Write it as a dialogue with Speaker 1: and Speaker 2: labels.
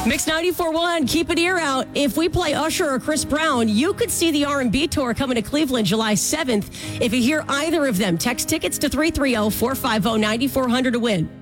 Speaker 1: Mix 94.1, keep an ear out. If we play Usher or Chris Brown, you could see the R&B tour coming to Cleveland July 7th. If you hear either of them, text tickets to 330-450-9400 to win.